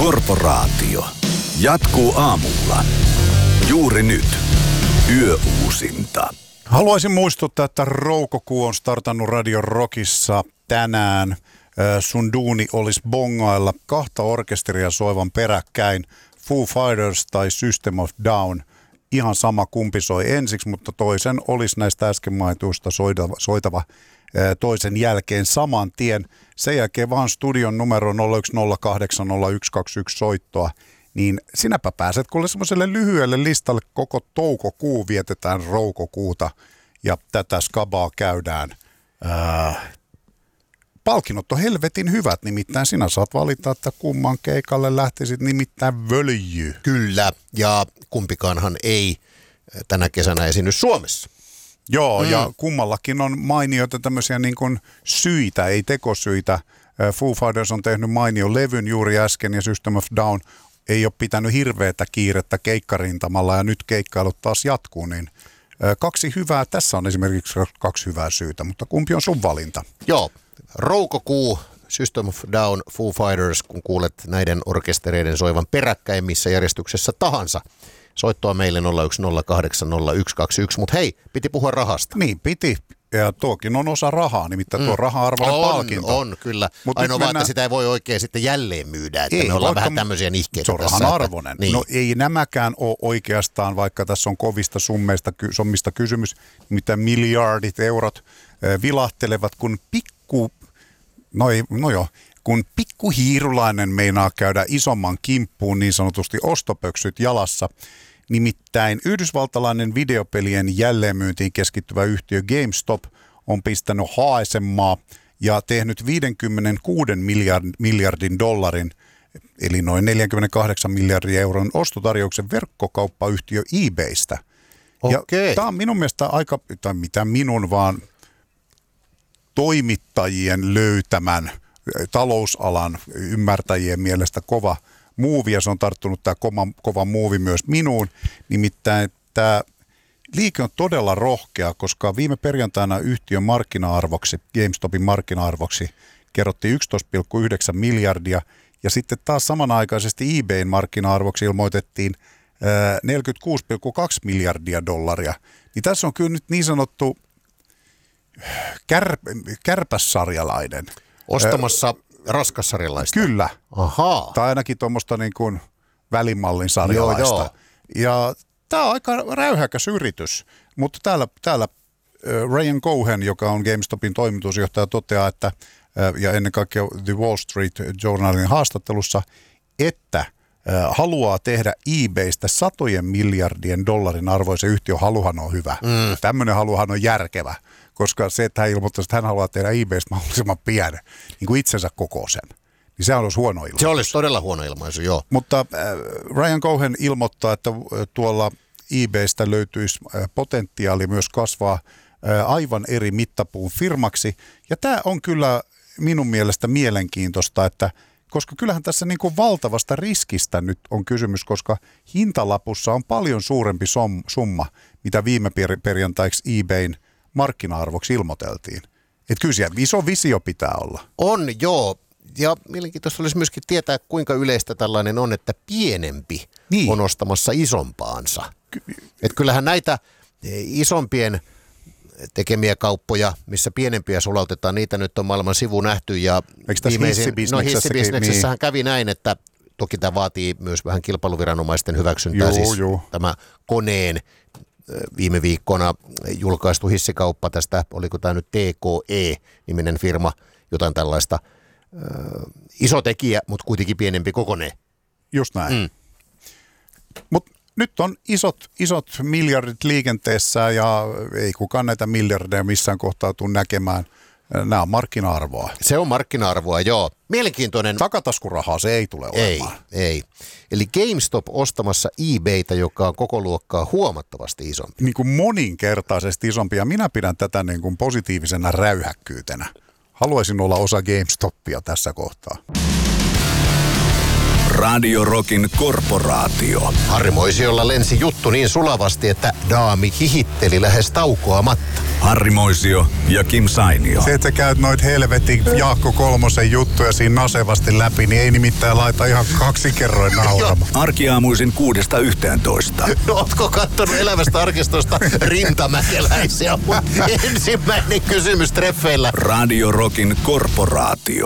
Korporaatio jatkuu aamulla. Juuri nyt. Yöuusinta. Haluaisin muistuttaa, että Roukokuu on startannut Radio Rockissa tänään. Sun duuni olisi bongailla 2 orkesteria soivan peräkkäin. Foo Fighters tai System of Down. Ihan sama kumpi soi ensiksi, mutta toisen olisi näistä äsken mainituista soitava toisen jälkeen saman tien. Sen jälkeen vaan studion numero 01080121 soittoa. Niin sinäpä pääset kuule semmoiselle lyhyelle listalle. Koko toukokuu vietetään Roukokuuta ja tätä skabaa käydään. Palkinnot on helvetin hyvät, nimittäin sinä saat valita, että kumman keikalle lähtisit, nimittäin Völjy. Kyllä, ja kumpikaanhan ei tänä kesänä esiinny Suomessa. Joo, ja kummallakin on mainioita tämmöisiä niin kuin syitä, ei tekosyitä. Foo Fighters on tehnyt mainion levyn juuri äsken ja System of Down ei ole pitänyt hirveätä kiirettä keikkarintamalla ja nyt keikkailut taas jatkuu, niin 2 hyvää. Tässä on esimerkiksi 2 hyvää syytä, mutta kumpi on sun valinta? Joo, Roukokuu, System of Down, Foo Fighters, kun kuulet näiden orkestereiden soivan peräkkäin missä järjestyksessä tahansa. Soittoa meille 01080121, mutta hei, piti puhua rahasta. Niin, piti. Ja tuokin on osa rahaa, nimittäin tuo raha-arvoinen palkinto. On, kyllä. Ainoa vaan, että sitä ei voi oikein sitten jälleen myydä, että me ollaan vähän tämmöisiä nihkeitä. Se on rahan arvoinen. Niin. No ei nämäkään ole oikeastaan, vaikka tässä on kovista summista kysymys, mitä miljardit eurot vilahtelevat, kun kun pikkuhiirulainen meinaa käydä isomman kimppuun, niin sanotusti ostopöksyt jalassa. Nimittäin yhdysvaltalainen videopelien jälleenmyyntiin keskittyvä yhtiö GameStop on pistänyt haasemaa ja tehnyt 56 miljardin dollarin, eli noin 48 miljardin euron ostotarjouksen verkkokauppayhtiö eBaystä. Okei. Ja tämä on minun mielestä vaan toimittajien löytämän talousalan ymmärtäjien mielestä kova muuvi, ja se on tarttunut tämä kova muuvi myös minuun. Nimittäin tämä liike on todella rohkea, koska viime perjantaina yhtiön markkina-arvoksi, GameStopin markkina-arvoksi, kerrottiin 11,9 miljardia, ja sitten taas samanaikaisesti eBayn markkina-arvoksi ilmoitettiin 46,2 miljardia dollaria. Niin tässä on kyllä nyt niin sanottu kärpässarjalainen. Ostamassa raskassarjalaista. Kyllä. Ahaa. Tai ainakin tuommoista niin kuin välimallin sarjalaista. Joo. Ja tämä on aika räyhäkäs yritys, mutta täällä Ryan Cohen, joka on GameStopin toimitusjohtaja, toteaa, että, ja ennen kaikkea The Wall Street Journalin haastattelussa, että haluaa tehdä eBaystä satojen miljardien dollarin arvoisen yhtiön. Haluhan on hyvä. Tämmöinen haluhan on järkevä, koska se, että hän ilmoittaisi, että hän haluaa tehdä eBaystä mahdollisimman pienen, niin kuin itsensä kokoisen, niin sehän olisi huono ilmaisu. Se olisi todella huono ilmaisu, joo. Mutta Ryan Cohen ilmoittaa, että tuolla eBaystä löytyisi potentiaali myös kasvaa aivan eri mittapuun firmaksi. Ja tämä on kyllä minun mielestä mielenkiintoista, että koska kyllähän tässä niin kuin valtavasta riskistä nyt on kysymys, koska hintalapussa on paljon suurempi summa, mitä viime perjantaiksi eBayn markkina-arvoksi ilmoiteltiin. Että kyllä siellä iso visio pitää olla. On, joo. Ja mielenkiintoista olisi myöskin tietää, kuinka yleistä tällainen on, että pienempi on ostamassa isompaansa. Että kyllähän näitä isompien tekemiä kauppoja, missä pienempiä sulautetaan, niitä nyt on maailman sivu nähty. Ja hissibisneksessähän kävi näin, että toki tämä vaatii myös vähän kilpailuviranomaisten hyväksyntää. Tämä Koneen viime viikkona julkaistu hissikauppa tästä, oliko tämä nyt TKE-niminen firma, jotain tällaista iso tekijä, mutta kuitenkin pienempi kokoneen. Just näin. Mutta nyt on isot miljardit liikenteessä ja ei kukaan näitä miljardeja missään kohtaa tule näkemään. Nämä on markkina-arvoa. Se on markkina-arvoa, joo. Mielenkiintoinen. Takataskurahaa se ei tule olemaan. Ei. Eli GameStop ostamassa eBaytä, joka on koko luokkaa huomattavasti isompi. Niin kuin moninkertaisesti isompi, ja minä pidän tätä niin kuin positiivisena räyhäkkyytenä. Haluaisin olla osa GameStopia tässä kohtaa. Radio Rockin Korporaatio. Harri Moisiolla lensi juttu niin sulavasti, että daami hihitteli lähes taukoamatta. Harri Moisio ja Kim Sainio. Se, että sä käyt noit helvetin Jaakko Kolmosen juttuja siinä nasevasti läpi, niin ei nimittäin laita ihan 2 kerroin nauramaan. Arkiaamuisin 6–11. No, ootko kattonut Elävästä arkistosta Rintamäkeläisiä? Ensimmäinen kysymys treffeillä. Radio Rockin korporaatio.